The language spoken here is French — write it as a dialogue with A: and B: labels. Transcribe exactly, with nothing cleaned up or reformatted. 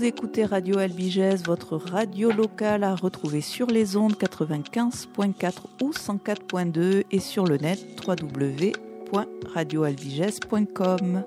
A: écoutez Radio Albiges, votre radio locale à retrouver sur les ondes quatre-vingt-quinze point quatre ou cent quatre point deux et sur le net w w w point radio albiges point com.